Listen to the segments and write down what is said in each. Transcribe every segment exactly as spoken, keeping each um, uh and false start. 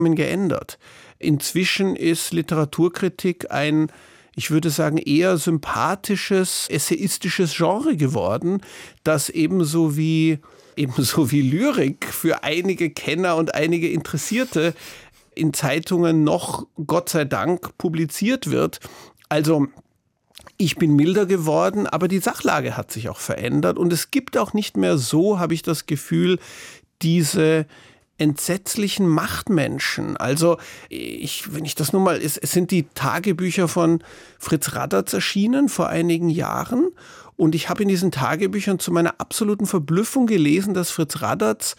geändert. Inzwischen ist Literaturkritik ein, ich würde sagen, eher sympathisches, essayistisches Genre geworden, das ebenso wie, ebenso wie Lyrik für einige Kenner und einige Interessierte in Zeitungen noch, Gott sei Dank, publiziert wird. Also ich bin milder geworden, aber die Sachlage hat sich auch verändert. Und es gibt auch nicht mehr so, habe ich das Gefühl, diese entsetzlichen Machtmenschen. Also ich, wenn ich das nun mal, es, es sind die Tagebücher von Fritz Raddatz erschienen vor einigen Jahren. Und ich habe in diesen Tagebüchern zu meiner absoluten Verblüffung gelesen, dass Fritz Raddatz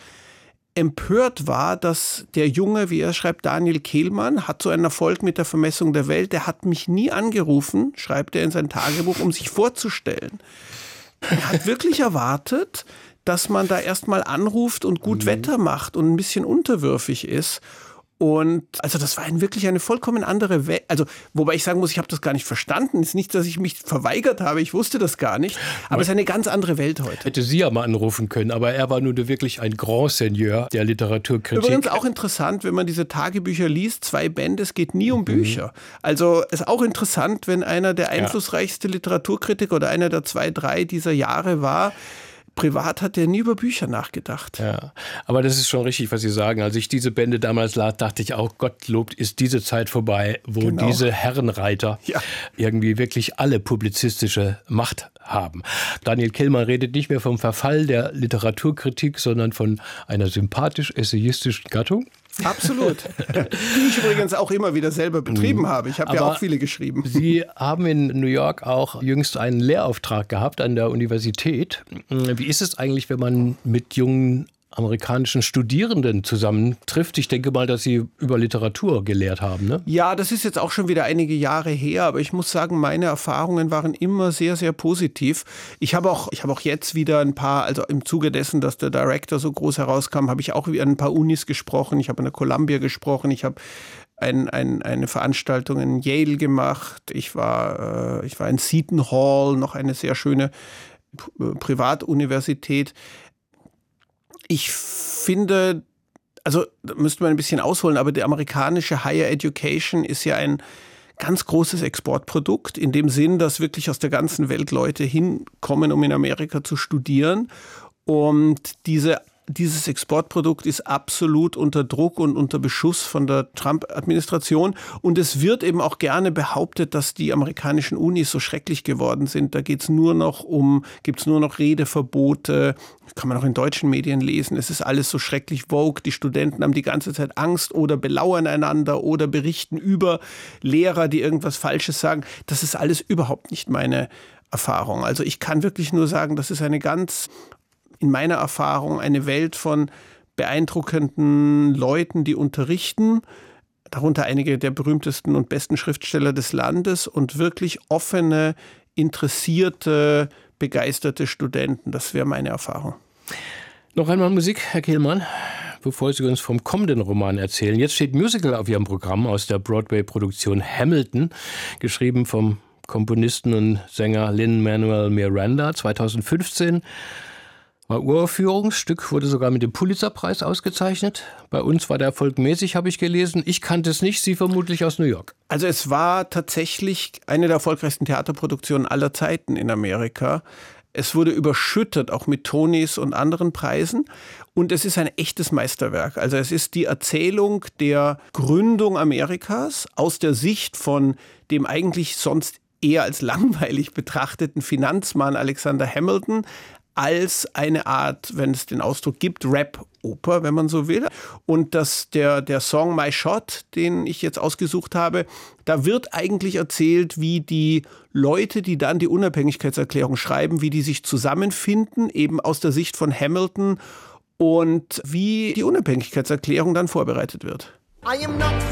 empört war, dass der Junge, wie er schreibt, Daniel Kehlmann, hat so einen Erfolg mit der Vermessung der Welt. Der hat mich nie angerufen, schreibt er in sein Tagebuch, um sich vorzustellen. Er hat wirklich erwartet, dass man da erstmal anruft und gut mhm. Wetter macht und ein bisschen unterwürfig ist. Und also das war ein, wirklich eine vollkommen andere Welt. Also wobei ich sagen muss, ich habe das gar nicht verstanden. Es ist nicht, dass ich mich verweigert habe, ich wusste das gar nicht. Aber es ist eine ganz andere Welt heute. Hätte Sie ja mal anrufen können, aber er war nun wirklich ein Grand Seigneur der Literaturkritik. Übrigens auch interessant, wenn man diese Tagebücher liest, zwei Bände, es geht nie um Bücher. Mhm. Also es ist auch interessant, wenn einer der einflussreichste ja. Literaturkritiker oder einer der zwei, drei dieser Jahre war, privat hat er nie über Bücher nachgedacht. Ja, aber das ist schon richtig, was Sie sagen. Als ich diese Bände damals las, dachte ich auch, Gottlob ist diese Zeit vorbei, wo genau. diese Herrenreiter ja. irgendwie wirklich alle publizistische Macht haben. Daniel Kehlmann redet nicht mehr vom Verfall der Literaturkritik, sondern von einer sympathisch-essayistischen Gattung. Absolut. Die ich übrigens auch immer wieder selber betrieben habe. Ich habe ja auch viele geschrieben. Sie haben in New York auch jüngst einen Lehrauftrag gehabt an der Universität. Wie ist es eigentlich, wenn man mit jungen amerikanischen Studierenden zusammentrifft? Ich denke mal, dass Sie über Literatur gelehrt haben, ne? Ja, das ist jetzt auch schon wieder einige Jahre her, aber ich muss sagen, meine Erfahrungen waren immer sehr, sehr positiv. Ich habe auch, ich habe auch jetzt wieder ein paar, also im Zuge dessen, dass der Director so groß herauskam, habe ich auch an ein paar Unis gesprochen. Ich habe an der Columbia gesprochen, ich habe ein, ein, eine Veranstaltung in Yale gemacht. Ich war, äh, ich war in Seton Hall, noch eine sehr schöne Privatuniversität. Ich finde, also da müsste man ein bisschen ausholen, aber die amerikanische Higher Education ist ja ein ganz großes Exportprodukt, in dem Sinn, dass wirklich aus der ganzen Welt Leute hinkommen, um in Amerika zu studieren. Und diese Dieses Exportprodukt ist absolut unter Druck und unter Beschuss von der Trump-Administration. Und es wird eben auch gerne behauptet, dass die amerikanischen Unis so schrecklich geworden sind. Da geht's nur noch um, gibt's nur noch Redeverbote. Kann man auch in deutschen Medien lesen. Es ist alles so schrecklich vogue. Die Studenten haben die ganze Zeit Angst oder belauern einander oder berichten über Lehrer, die irgendwas Falsches sagen. Das ist alles überhaupt nicht meine Erfahrung. Also ich kann wirklich nur sagen, das ist eine ganz... in meiner Erfahrung eine Welt von beeindruckenden Leuten, die unterrichten, darunter einige der berühmtesten und besten Schriftsteller des Landes und wirklich offene, interessierte, begeisterte Studenten. Das wäre meine Erfahrung. Noch einmal Musik, Herr Kehlmann, bevor Sie uns vom kommenden Roman erzählen. Jetzt steht Musical auf Ihrem Programm aus der Broadway-Produktion Hamilton, geschrieben vom Komponisten und Sänger Lin-Manuel Miranda, zweitausendfünfzehn. War Uraufführungsstück, wurde sogar mit dem Pulitzerpreis ausgezeichnet. Bei uns war der Erfolg mäßig, habe ich gelesen. Ich kannte es nicht, Sie vermutlich aus New York. Also es war tatsächlich eine der erfolgreichsten Theaterproduktionen aller Zeiten in Amerika. Es wurde überschüttet, auch mit Tonys und anderen Preisen. Und es ist ein echtes Meisterwerk. Also es ist die Erzählung der Gründung Amerikas aus der Sicht von dem eigentlich sonst eher als langweilig betrachteten Finanzmann Alexander Hamilton, als eine Art, wenn es den Ausdruck gibt, Rap-Oper, wenn man so will. Und das, der, der Song My Shot, den ich jetzt ausgesucht habe, da wird eigentlich erzählt, wie die Leute, die dann die Unabhängigkeitserklärung schreiben, wie die sich zusammenfinden, eben aus der Sicht von Hamilton und wie die Unabhängigkeitserklärung dann vorbereitet wird. I am not